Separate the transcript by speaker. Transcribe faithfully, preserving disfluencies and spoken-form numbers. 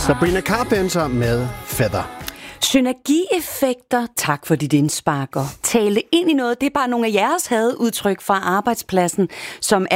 Speaker 1: Sabrina Carpenter med Feather.
Speaker 2: Synergieffekter, tak for dit indspark og tale ind i noget. Det er bare nogle af jeres hadeudtryk fra arbejdspladsen, som